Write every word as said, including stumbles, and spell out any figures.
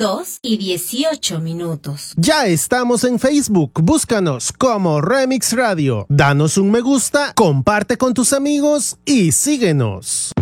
dos y dieciocho minutos. Ya estamos en Facebook, búscanos como Remix Radio. Danos un me gusta, comparte con tus amigos y síguenos.